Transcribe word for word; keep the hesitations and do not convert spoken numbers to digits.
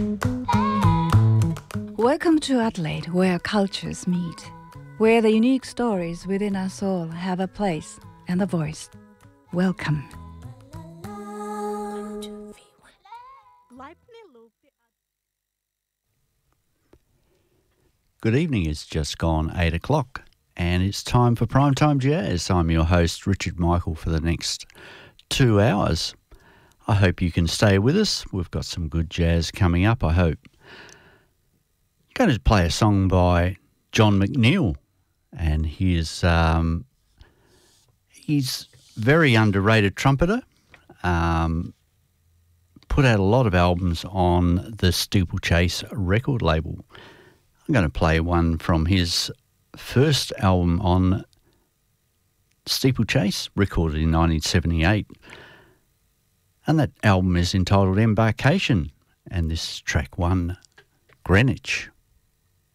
Welcome to Adelaide, where cultures meet, where the unique stories within us all have a place and a voice. Welcome. Good evening, it's just gone eight o'clock and it's time for Primetime Jazz. I'm your host, Richard Michael, for the next two hours. I hope you can stay with us. We've got some good jazz coming up, I hope. I'm going to play a song by John McNeil, and he's um, he's very underrated trumpeter. Um, put out a lot of albums on the Steeplechase record label. I'm going to play one from his first album on Steeplechase, recorded in nineteen seventy-eight. And that album is entitled Embarkation, and this track one, Greenwich.